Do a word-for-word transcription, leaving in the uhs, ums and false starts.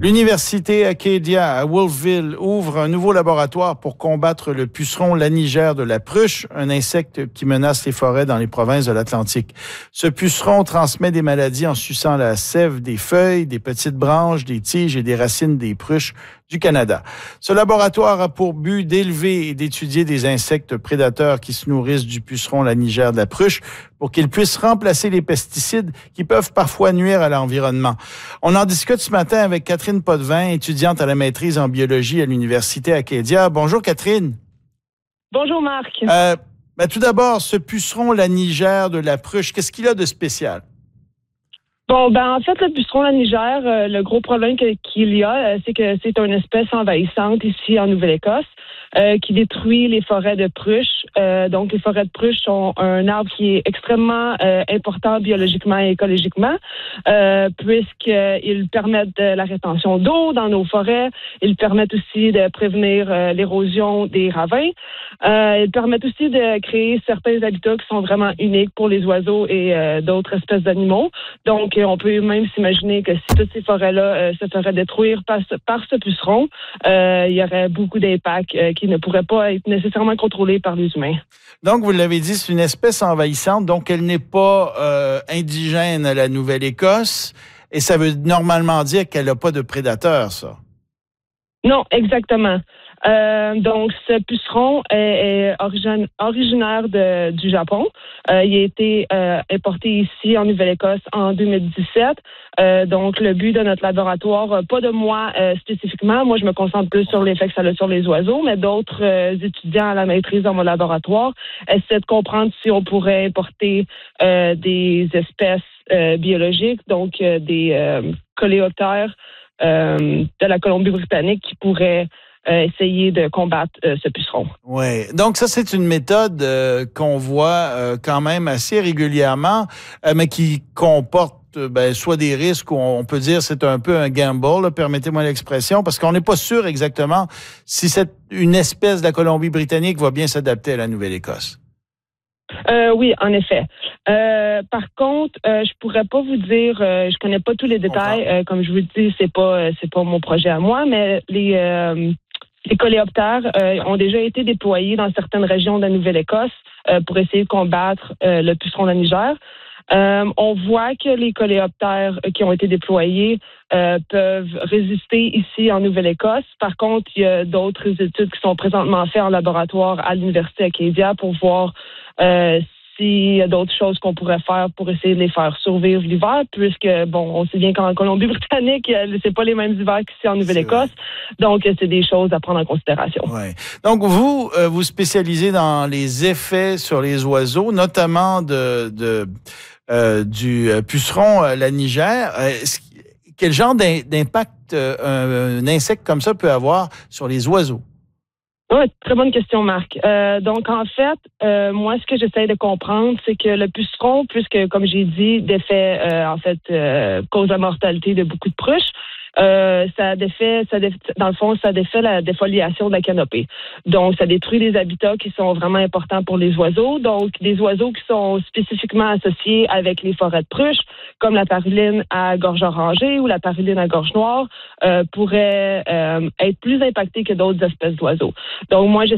L'Université Acadia à Wolfville ouvre un nouveau laboratoire pour combattre le puceron lanigère de la pruche, un insecte qui menace les forêts dans les provinces de l'Atlantique. Ce puceron transmet des maladies en suçant la sève des feuilles, des petites branches, des tiges et des racines des pruches du Canada. Ce laboratoire a pour but d'élever et d'étudier des insectes prédateurs qui se nourrissent du puceron lanigère de la pruche pour qu'ils puissent remplacer les pesticides qui peuvent parfois nuire à l'environnement. On en discute ce matin avec Catherine Potvin, étudiante à la maîtrise en biologie à l'Université Acadia. Bonjour Catherine. Bonjour Marc. Euh, ben, tout d'abord, ce puceron lanigère de la pruche, qu'est-ce qu'il a de spécial? Bon, ben en fait, le puceron lanigère, euh, le gros problème que, qu'il y a, euh, c'est que c'est une espèce envahissante ici en Nouvelle-Écosse euh, qui détruit les forêts de pruches. Euh, donc, les forêts de pruches sont un arbre qui est extrêmement euh, important biologiquement et écologiquement, euh, puisqu'ils permettent de la rétention d'eau dans nos forêts. Ils permettent aussi de prévenir euh, l'érosion des ravins. Euh, ils permettent aussi de créer certains habitats qui sont vraiment uniques pour les oiseaux et euh, d'autres espèces d'animaux. Donc, on peut même s'imaginer que si toutes ces forêts-là euh, se feraient détruire par ce, par ce puceron, euh, il y aurait beaucoup d'impacts euh, qui ne pourraient pas être nécessairement contrôlés par les humains. Donc, vous l'avez dit, c'est une espèce envahissante, donc elle n'est pas euh, indigène à la Nouvelle-Écosse, et ça veut normalement dire qu'elle n'a pas de prédateurs, ça. Non, exactement. Euh, donc, ce puceron est, est origine, originaire de, du Japon. Euh, il a été euh, importé ici en Nouvelle-Écosse en deux mille dix-sept. Euh, donc, le but de notre laboratoire, pas de moi euh, spécifiquement, moi je me concentre plus sur l'effet que ça a sur les oiseaux, mais d'autres euh, étudiants à la maîtrise dans mon laboratoire essaient de comprendre si on pourrait importer euh, des espèces euh, biologiques, donc euh, des euh, coléoptères euh, de la Colombie-Britannique qui pourraient Euh, essayer de combattre euh, ce puceron. Oui. Donc, ça, c'est une méthode euh, qu'on voit euh, quand même assez régulièrement, euh, mais qui comporte euh, ben, soit des risques ou on peut dire c'est un peu un gamble, là, permettez-moi l'expression, parce qu'on n'est pas sûr exactement si c'est une espèce de la Colombie-Britannique va bien s'adapter à la Nouvelle-Écosse. Euh, oui, en effet. Euh, par contre, euh, je pourrais pas vous dire, euh, je connais pas tous les détails. Euh, comme je vous le dis, c'est pas, c'est pas mon projet à moi, mais les euh, les coléoptères euh, ont déjà été déployés dans certaines régions de la Nouvelle-Écosse euh, pour essayer de combattre euh, le puceron lanigère. Euh, on voit que les coléoptères qui ont été déployés euh, peuvent résister ici en Nouvelle-Écosse. Par contre, il y a d'autres études qui sont présentement faites en laboratoire à l'Université Acadia pour voir euh, s'il y a d'autres choses qu'on pourrait faire pour essayer de les faire survivre l'hiver, puisque, bon, on sait bien qu'en Colombie-Britannique, c'est pas les mêmes hivers qu'ici en Nouvelle-Écosse. Donc, c'est des choses à prendre en considération. Ouais. Donc, vous, euh, vous spécialisez dans les effets sur les oiseaux, notamment de, de euh, du puceron euh, lanigère. Euh, quel genre d'impact euh, un, un insecte comme ça peut avoir sur les oiseaux? Oui, très bonne question, Marc. Euh, donc, en fait, euh, moi, ce que j'essaie de comprendre, c'est que le puceron, puisque, comme j'ai dit, défait, euh, en fait, euh, cause la mortalité de beaucoup de pruches, euh, ça défait, ça défait, dans le fond, ça défait la défoliation de la canopée. Donc, ça détruit des habitats qui sont vraiment importants pour les oiseaux. Donc, des oiseaux qui sont spécifiquement associés avec les forêts de pruches, comme la paruline à gorge orangée ou la paruline à gorge noire, euh, pourraient euh, être plus impactés que d'autres espèces d'oiseaux. Donc, moi,